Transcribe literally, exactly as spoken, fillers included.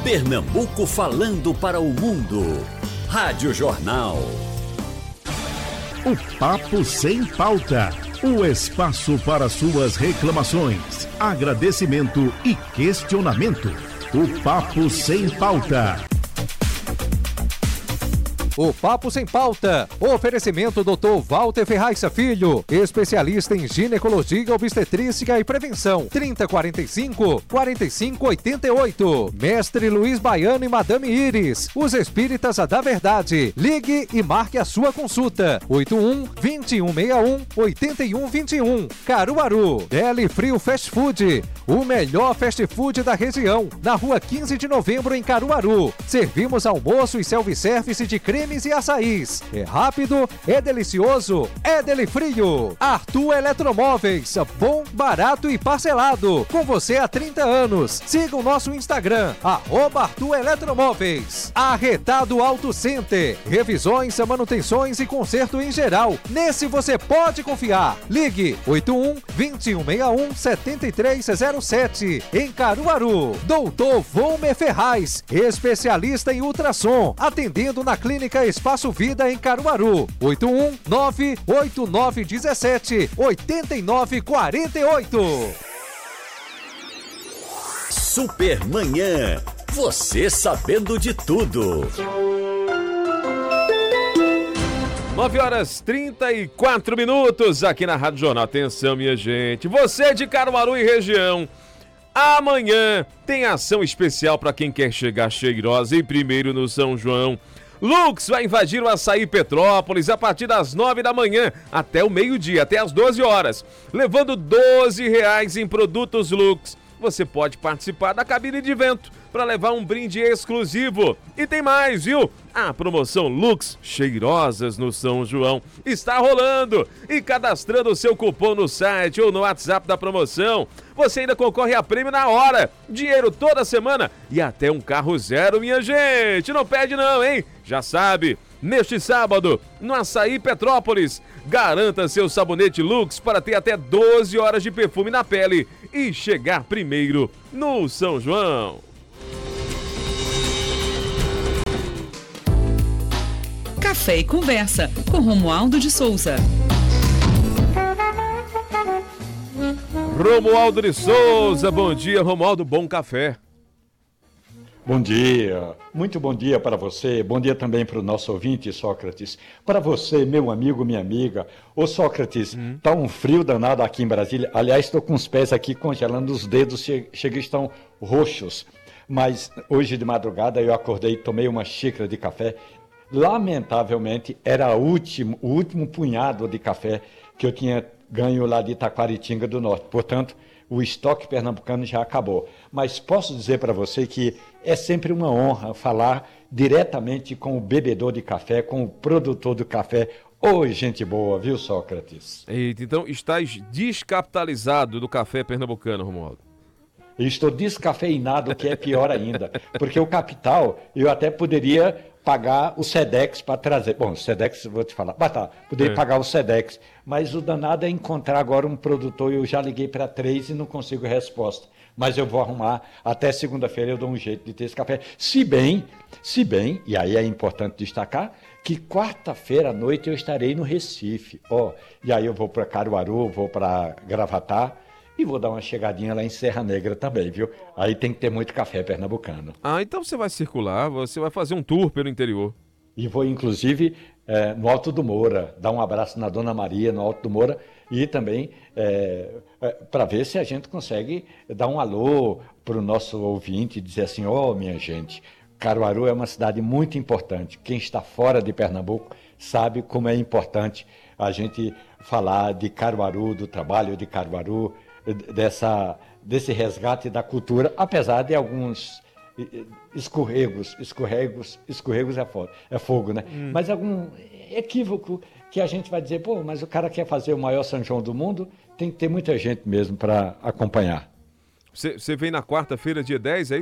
Pernambuco falando para o mundo. Rádio Jornal. O Papo Sem Pauta. O espaço para suas reclamações, agradecimento e questionamento. O Papo Sem Pauta. O Papo Sem Pauta. Oferecimento doutor Walter Ferraz Filho, especialista em ginecologia, obstetrícia e prevenção. trinta, quarenta e cinco, quarenta e cinco, oitenta e oito. Mestre Luiz Baiano e Madame Iris, os espíritas da verdade. Ligue e marque a sua consulta. oito um, vinte e um sessenta e um, oitenta e um vinte e um. Caruaru. Deli Frio Fast Food, o melhor fast food da região. Na rua quinze de novembro, em Caruaru. Servimos almoço e self-service de creme e açaís. É rápido, é delicioso, é Deli Frio. Arthur Eletromóveis, bom, barato e parcelado. Com você há trinta anos. Siga o nosso Instagram, arroba Arthur Eletromóveis. Arretado Auto Center, revisões, manutenções e conserto em geral. Nesse você pode confiar. Ligue oito um, vinte e um sessenta e um, setenta e três zero sete. Em Caruaru. Doutor Volmer Ferraz, especialista em ultrassom, atendendo na clínica Espaço Vida em Caruaru. oito um nove oito nove um sete oito nove quatro oito. Supermanhã. Você sabendo de tudo. nove horas e trinta e quatro minutos aqui na Rádio Jornal. Atenção, minha gente. Você de Caruaru e região. Amanhã tem ação especial para quem quer chegar cheirosa e primeiro no São João. Lux vai invadir o Açaí Petrópolis a partir das nove da manhã até o meio-dia, até as doze horas, levando doze reais em produtos Lux. Você pode participar da cabine de vento para levar um brinde exclusivo. E tem mais, viu? A promoção Lux Cheirosas no São João está rolando. E cadastrando o seu cupom no site ou no WhatsApp da promoção, você ainda concorre a prêmio na hora. Dinheiro toda semana e até um carro zero, minha gente. Não perde não, hein? Já sabe, neste sábado, no Açaí Petrópolis, garanta seu sabonete Lux para ter até doze horas de perfume na pele e chegar primeiro no São João. Café e Conversa, com Romualdo de Souza. Romualdo de Souza, bom dia, Romualdo, bom café. Bom dia, muito bom dia para você, bom dia também para o nosso ouvinte, Sócrates. Para você, meu amigo, minha amiga. Ô Sócrates, hum. tá um frio danado aqui em Brasília. Aliás, estou com os pés aqui congelando, os dedos che- chegam estão roxos. Mas hoje de madrugada eu acordei, tomei uma xícara de café. Lamentavelmente, era o último, o último punhado de café que eu tinha ganho lá de Itaquaritinga do Norte. Portanto, o estoque pernambucano já acabou. Mas posso dizer para você que é sempre uma honra falar diretamente com o bebedor de café, com o produtor do café. Ô, gente boa, viu, Sócrates? Eita, então estás descapitalizado do café pernambucano, Romualdo. Eu estou descafeinado, o que é pior ainda. Porque o capital, eu até poderia pagar o Sedex para trazer. Bom, o Sedex, vou te falar. Mas tá, poderia é. pagar o Sedex. Mas o danado é encontrar agora um produtor. Eu já liguei para três e não consigo resposta. Mas eu vou arrumar. Até segunda-feira eu dou um jeito de ter esse café. Se bem, se bem, e aí é importante destacar, que quarta-feira à noite eu estarei no Recife. Ó, e aí eu vou para Caruaru, vou para Gravatá. E vou dar uma chegadinha lá em Serra Negra também, viu? Aí tem que ter muito café pernambucano. Ah, então você vai circular, você vai fazer um tour pelo interior. E vou, inclusive, é, no Alto do Moura, dar um abraço na Dona Maria, no Alto do Moura, e também é, é, para ver se a gente consegue dar um alô para o nosso ouvinte e dizer assim, ó, oh, minha gente, Caruaru é uma cidade muito importante. Quem está fora de Pernambuco sabe como é importante a gente falar de Caruaru, do trabalho de Caruaru, dessa, desse resgate da cultura, apesar de alguns escorregos, escorregos, escorregos é fogo, é fogo, né? Hum. Mas algum equívoco que a gente vai dizer, pô, mas o cara quer fazer o maior São João do mundo, tem que ter muita gente mesmo para acompanhar. Você vem na quarta-feira, dia dez, aí?